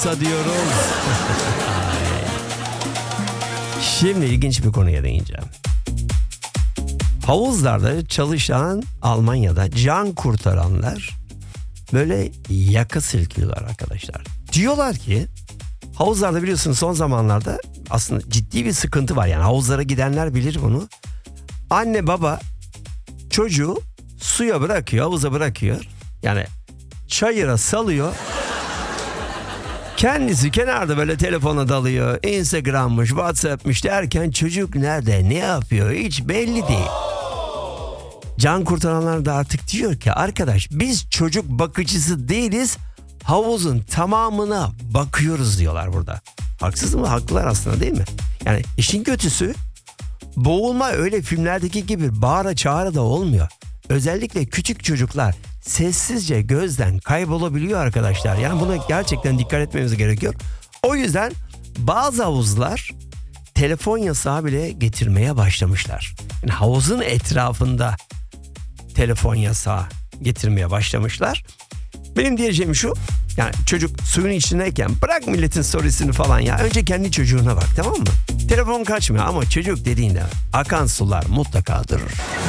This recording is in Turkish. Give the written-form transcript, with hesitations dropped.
diyoruz. Şimdi ilginç bir konuya değineceğim. Havuzlarda çalışan Almanya'da can kurtaranlar böyle yaka silkiliyorlar arkadaşlar. Diyorlar ki havuzlarda biliyorsunuz son zamanlarda aslında ciddi bir sıkıntı var. Yani havuzlara gidenler bilir bunu. Anne baba çocuğu suya bırakıyor, havuza bırakıyor. Yani çayıra salıyor. Kendisi kenarda böyle telefona dalıyor. Instagram'mış, WhatsApp'mış derken çocuk nerede, ne yapıyor hiç belli değil. Can kurtaranlar da artık diyor ki arkadaş biz çocuk bakıcısı değiliz. Havuzun tamamına bakıyoruz diyorlar burada. Haksız mı? Haklılar aslında değil mi? Yani işin kötüsü boğulma öyle filmlerdeki gibi bağıra çağıra da olmuyor. Özellikle küçük çocuklar sessizce gözden kaybolabiliyor arkadaşlar. Yani buna gerçekten dikkat etmemiz gerekiyor. O yüzden bazı havuzlar telefon yasağı bile getirmeye başlamışlar. Yani havuzun etrafında telefon yasağı getirmeye başlamışlar. Benim diyeceğim şu. Yani çocuk suyun içindeyken bırak milletin storiesini falan ya. Önce kendi çocuğuna bak, tamam mı? Telefon kaçmıyor ama çocuk dediğinde akan sular mutlaka durur.